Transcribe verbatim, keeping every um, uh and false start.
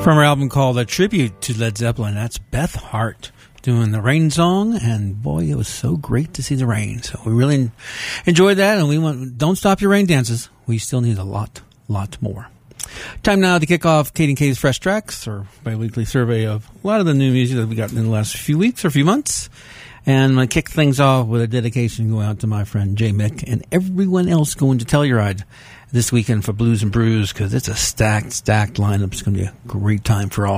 From her album called A Tribute to Led Zeppelin, that's Beth Hart doing the Rain song, and boy, it was so great to see the rain. So we really enjoyed that, and we want, don't stop your rain dances. We still need a lot, lot more. Time now to kick off Kate and K's Fresh Tracks, or bi-weekly survey of a lot of the new music that we got in the last few weeks or few months. And I'm going to kick things off with a dedication going out to my friend Jay Mick and everyone else going to Telluride this weekend for Blues and Brews, because it's a stacked, stacked lineup. It's going to be a great time for all.